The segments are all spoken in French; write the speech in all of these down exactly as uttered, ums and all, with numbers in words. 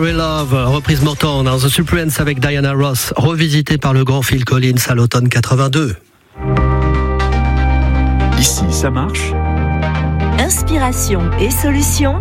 Love, reprise Motown, The Supremes avec Diana Ross, revisité par le grand Phil Collins à l'automne quatre-vingt-deux. Ici, ça marche. Inspiration et solutions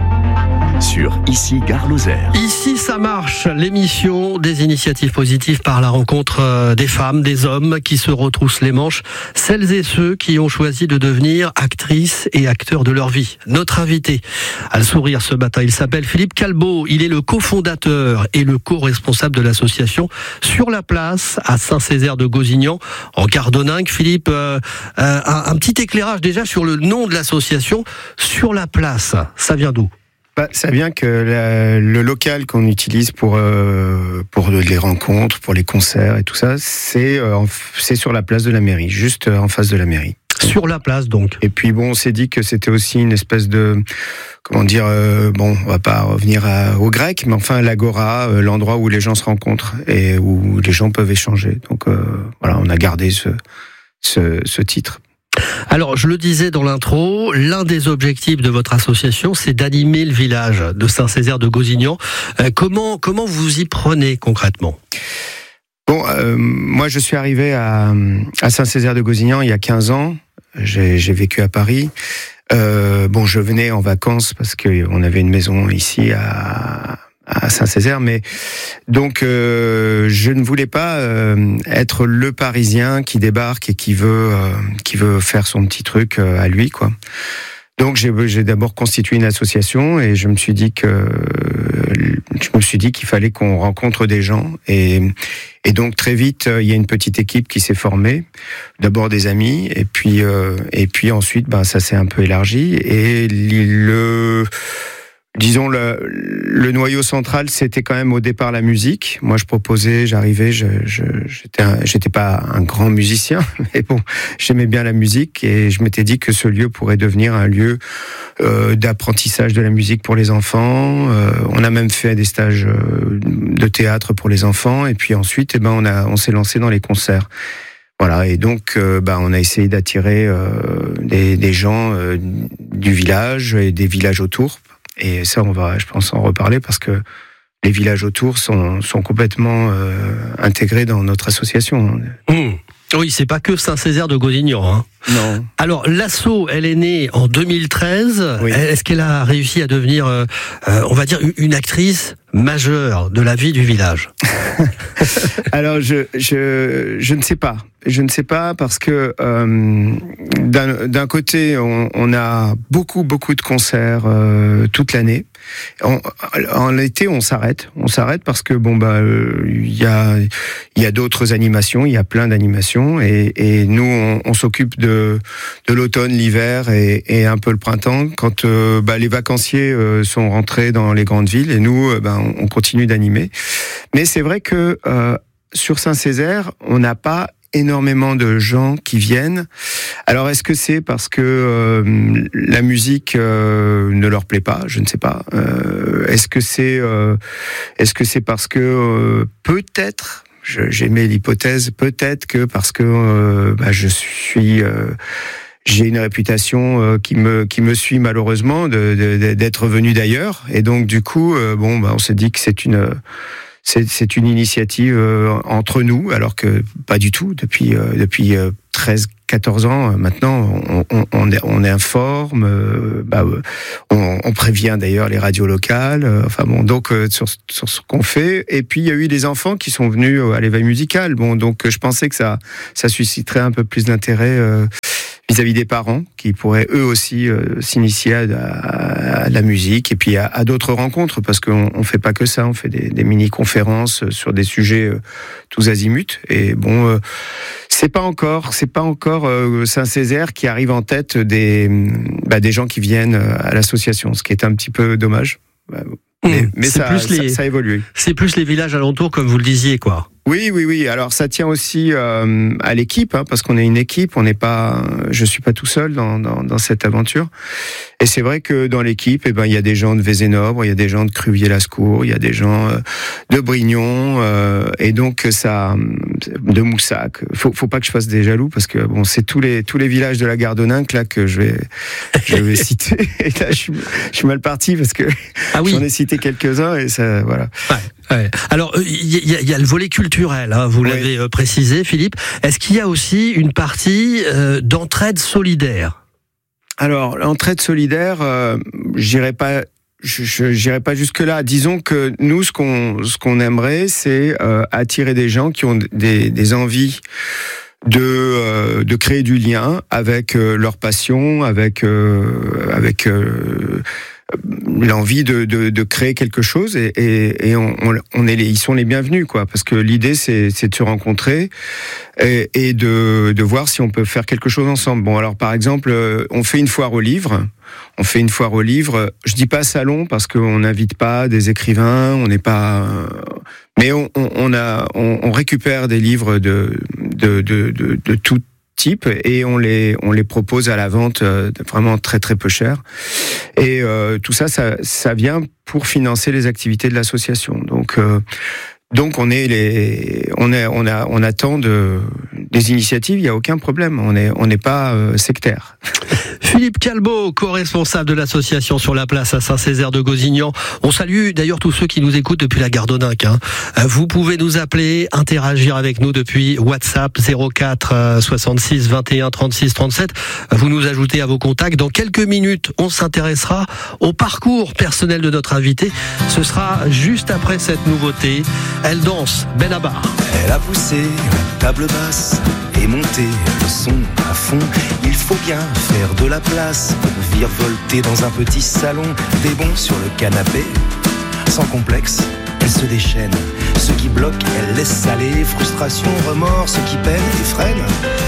Sur Ici, Gare Lozère. Ici, ça marche, l'émission des initiatives positives par la rencontre des femmes, des hommes qui se retroussent les manches, celles et ceux qui ont choisi de devenir actrices et acteurs de leur vie. Notre invité a le sourire ce matin, il s'appelle Philippe Calbeau, il est le cofondateur et le co-responsable de l'association Sur la Place à Saint-Césaire de Gozignan, en Gardoningue. Philippe, euh, euh, un, un petit éclairage déjà sur le nom de l'association Sur la Place, ça vient d'où ? Bah, ça vient que la, le local qu'on utilise pour euh, pour les rencontres, pour les concerts et tout ça, c'est euh, c'est sur la place de la mairie, juste en face de la mairie. Sur la place donc. Et puis bon, on s'est dit que c'était aussi une espèce de, comment dire, euh, bon, on va pas revenir à, au grec, mais enfin l'agora, euh, l'endroit où les gens se rencontrent et où les gens peuvent échanger. Donc euh, voilà, on a gardé ce ce, ce titre. Alors, je le disais dans l'intro, l'un des objectifs de votre association, c'est d'animer le village de Saint-Césaire de Gozignan. Euh, comment, comment vous y prenez concrètement ? Bon, euh, moi je suis arrivé à, à Saint-Césaire de Gozignan il y a quinze ans. J'ai, j'ai vécu à Paris. Euh, bon, je venais en vacances parce qu'on avait une maison ici à... à Saint-Césaire, mais donc euh, je ne voulais pas euh, être le Parisien qui débarque et qui veut euh, qui veut faire son petit truc euh, à lui, quoi. Donc j'ai, j'ai d'abord constitué une association et je me suis dit que je me suis dit qu'il fallait qu'on rencontre des gens et et donc très vite il y a une petite équipe qui s'est formée, d'abord des amis et puis euh, et puis ensuite ben ça s'est un peu élargi et le Disons, le, le noyau central, c'était quand même au départ la musique. Moi, je proposais, j'arrivais, je, je, j'étais, un, j'étais pas un grand musicien, mais bon, j'aimais bien la musique et je m'étais dit que ce lieu pourrait devenir un lieu euh, d'apprentissage de la musique pour les enfants. Euh, on a même fait des stages de théâtre pour les enfants et puis ensuite, eh ben, on a, on s'est lancé dans les concerts. Voilà, et donc, euh, bah, on a essayé d'attirer euh, des, des gens euh, du village et des villages autour. Et ça, on va, je pense, en reparler parce que les villages autour sont, sont complètement euh, intégrés dans notre association. Mmh. Oui, c'est pas que Saint-Césaire de Gozignan. Hein. Non. Alors, l'asso, elle est née en deux mille treize. Oui. Est-ce qu'elle a réussi à devenir, euh, euh, on va dire, une actrice majeure de la vie du village ? Alors, je, je, je ne sais pas. Je ne sais pas parce que euh, d'un, d'un côté, on, on a beaucoup, beaucoup de concerts euh, toute l'année. On, en été, on s'arrête. On s'arrête parce que bon bah, il euh, y a, il y a d'autres animations. Il y a plein d'animations et, et nous, on, on s'occupe de, de l'automne, l'hiver et, et un peu le printemps quand euh, bah, les vacanciers euh, sont rentrés dans les grandes villes et nous, euh, bah, on, on continue d'animer. Mais c'est vrai que euh, sur Saint-Césaire, on n'a pas énormément de gens qui viennent. Alors, est-ce que c'est parce que euh, la musique euh, ne leur plaît pas ? Je ne sais pas. Euh, est-ce que c'est, euh, est-ce que c'est parce que euh, peut-être, je, j'émets l'hypothèse, peut-être que parce que euh, bah, je suis, euh, j'ai une réputation euh, qui me qui me suit malheureusement de, de, d'être venu d'ailleurs, et donc du coup, euh, bon, bah, on s'est dit que c'est une C'est, c'est une initiative euh, entre nous, alors que pas du tout. Depuis, euh, depuis euh, treize quatorze ans, euh, maintenant, on, on, on, est, on informe, euh, bah, on, on prévient d'ailleurs les radios locales. Euh, enfin bon, donc euh, sur, sur ce qu'on fait. Et puis il y a eu des enfants qui sont venus à l'éveil musical. Bon, donc je pensais que ça, ça susciterait un peu plus d'intérêt euh, vis-à-vis des parents qui pourraient eux aussi euh, s'initier à, à, à la musique et puis à, à d'autres rencontres, parce qu'on on fait pas que ça, on fait des, des mini-conférences sur des sujets euh, tous azimuts. Et bon, euh, c'est pas encore, c'est pas encore euh, Saint-Césaire qui arrive en tête des, bah, des gens qui viennent à l'association, ce qui est un petit peu dommage. Mais, mmh, mais ça, plus les, ça, ça a évolué. C'est plus les villages alentours, comme vous le disiez, quoi. Oui, oui, oui. Alors ça tient aussi euh, à l'équipe, hein, parce qu'on est une équipe. On n'est pas, je suis pas tout seul dans, dans, dans cette aventure. Et c'est vrai que dans l'équipe, eh ben il y a des gens de Vézénobre, il y a des gens de Cruvier-Lascours, il y a des gens de Brignon, euh, et donc ça, de Moussac. Faut, faut pas que je fasse des jaloux parce que bon, c'est tous les tous les villages de la Gardoninque là que je vais je vais citer. Et là, je suis, je suis mal parti parce que ah oui. j'en ai cité quelques-uns et ça, voilà. Ouais. Ouais. Alors, il y, y, y a le volet culturel, hein, vous oui. l'avez euh, précisé, Philippe. Est-ce qu'il y a aussi une partie euh, d'entraide solidaire ? Alors, l'entraide solidaire, euh, j'irai pas, je n'irai pas jusque là. Disons que nous, ce qu'on ce qu'on aimerait, c'est euh, attirer des gens qui ont des, des envies de euh, de créer du lien avec euh, leur passion, avec euh, avec euh, l'envie de, de, de créer quelque chose et, et, et on, on est les, ils sont les bienvenus quoi, parce que l'idée c'est, c'est de se rencontrer et, et de, de voir si on peut faire quelque chose ensemble. Bon alors par exemple, on fait une foire aux livres, on fait une foire aux livres. Je dis pas salon parce qu'on n'invite pas des écrivains, on n'est pas, mais on, on, on a, on, on récupère des livres de de de de, de tout type et on les on les propose à la vente euh, vraiment très très peu cher et euh, tout ça, ça ça vient pour financer les activités de l'association. Donc euh, donc on est les on est on a on attend de des initiatives, il y a aucun problème, on est on n'est pas euh, sectaire. Philippe Calbeau, co-responsable de l'association Sur la Place à Saint-Césaire de Gozignan. On salue d'ailleurs tous ceux qui nous écoutent depuis la Gardoninque. Hein. Vous pouvez nous appeler, interagir avec nous depuis WhatsApp zéro quatre soixante-six vingt et un trente-six trente-sept. Vous nous ajoutez à vos contacts. Dans quelques minutes, on s'intéressera au parcours personnel de notre invité. Ce sera juste après cette nouveauté. Elle danse, Benabar. Elle a poussé la table basse et monté le son à fond. Il faut bien faire de la place pour virevolter dans un petit salon. Des bons sur le canapé, sans complexe, elle se déchaîne. Ce qui bloque, elle laisse aller. Frustration, remords, ce qui peine et freine.